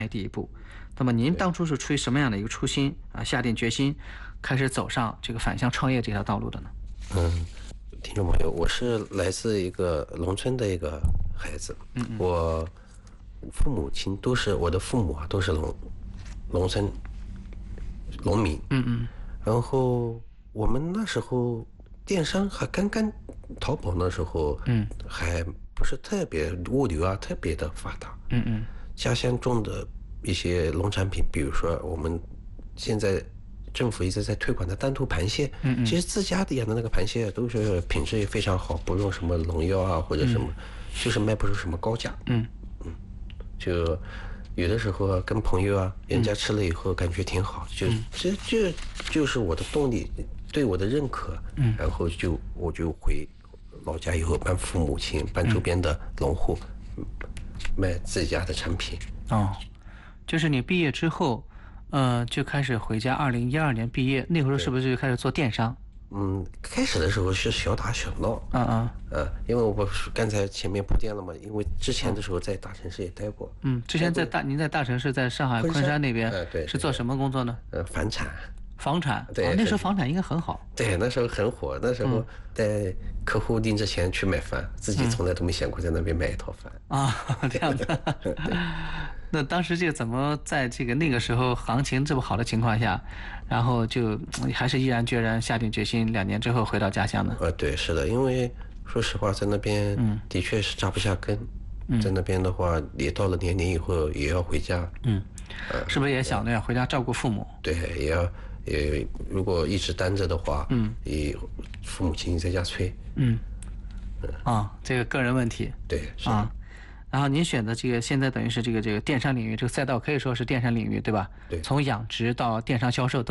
第一步。那么您当初是出于什么样的一个初心啊，下定决心开始走上这个返乡创业这条道路的呢？ 听众朋友，我是来自一个农村的一个孩子，我父母亲都是我的父母啊，都是农村农民，然后我们那时候电商还刚刚淘宝那时候，还不是特别物流啊特别的发达，家乡种的一些农产品，比如说我们现在政府一直在推广的丹徒螃蟹，其实自家养的那个螃蟹都是品质也非常好，不用什么农药啊或者什么，就是卖不出什么高价，就有的时候啊跟朋友啊，人家吃了以后感觉挺好，这就是我的动力，对我的认可，然后我就回老家以后帮父母亲帮周边的农户卖自己家的产品。 就是你毕业之后就开始回家，2012年毕业，那会儿是不是就开始做电商？ 开始的时候是小打小闹，因为我刚才前面铺垫了嘛，因为之前的时候在大城市也待过， 之前您在大城市，在上海昆山那边， 对， 是做什么工作呢？房产， 对， 那时候房产应该很好。 对，那时候很火，那时候在客户定制前去买房，自己从来都没想过在那边买一套房这样的。那当时就怎么在这个那个时候行情这么好的情况下，然后就还是毅然决然下定决心，2年之后回到家乡呢？ 对，是的，因为说实话，在那边的确是扎不下根，在那边的话，也到了年龄以后也要回家， 是不是也想着要回家照顾父母？ 对，如果一直单着的话，也父母亲在家催， 这个个人问题， 对，是的。 然后您选择这个现在等于是这个电商领域，这个赛道可以说是电商领域，对吧？ 对， 从养殖到电商销售都